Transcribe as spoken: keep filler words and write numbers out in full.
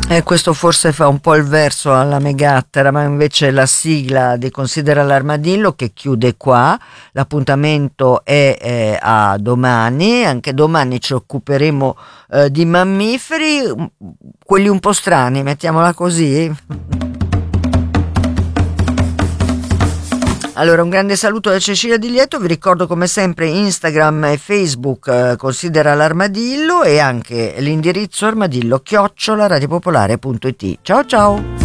E questo forse fa un po' il verso alla Megattera, ma invece la sigla di Considera l'Armadillo che chiude qua. L'appuntamento è eh, a domani, anche domani ci occuperemo eh, di mammiferi, quelli un po' strani, mettiamola così. Allora, un grande saluto da Cecilia Di Lieto, vi ricordo come sempre Instagram e Facebook eh, Considera l'Armadillo e anche l'indirizzo armadillo chiocciola radiopopolare punto it. Ciao ciao!